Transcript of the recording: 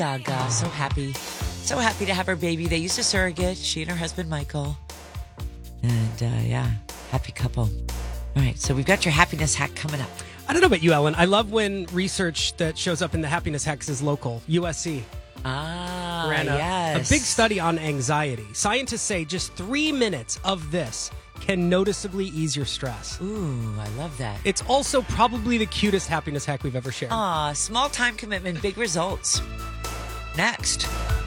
Gaga, so happy. So happy to have her baby. They used a surrogate, she and her husband, Michael. And, happy couple. All right, so we've got your happiness hack coming up. I don't know about you, Ellen. I love when research that shows up in the happiness hacks is local. USC. Ran a big study on anxiety. Scientists say just 3 minutes of this can noticeably ease your stress. Ooh, I love that. It's also probably the cutest happiness hack we've ever shared. Small time commitment, big results. Next.